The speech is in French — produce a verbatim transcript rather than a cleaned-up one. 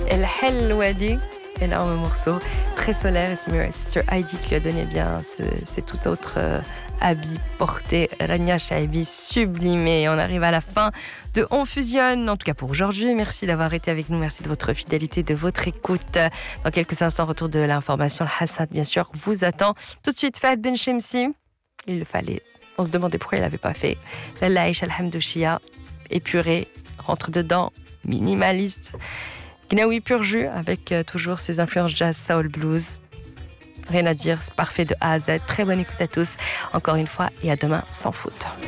El Helwadi, énorme morceau, très solaire. Et c'est Sister Heidi qui lui a donné bien ce, ce tout autre euh, habit porté, Rania Shaibi sublimé. On arrive à la fin de On Fusionne, en tout cas pour aujourd'hui. Merci d'avoir été avec nous, merci de votre fidélité, de votre écoute. Dans quelques instants, retour de l'information. Le Hassad, bien sûr, vous attend. Tout de suite, Fahd Ben Shemsi. Il le fallait. On se demandait pourquoi il l'avait pas fait. La Laïch Alhamdouchia, épuré, rentre dedans, minimaliste. Gnaoui pur jus, avec euh, toujours ses influences jazz, soul, blues. Rien à dire, c'est parfait de A à Z. Très bonne écoute à tous, encore une fois, et à demain sans faute.